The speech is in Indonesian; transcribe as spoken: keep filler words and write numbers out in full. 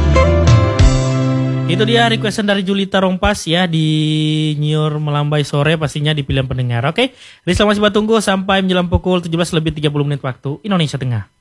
Itu dia requestan dari Julita Rompas ya di Nyiur Melambai Sore pastinya di pilihan pendengar. Oke, Rizal masih tunggu sampai menjelang pukul tujuh belas lebih tiga puluh menit waktu Indonesia Tengah.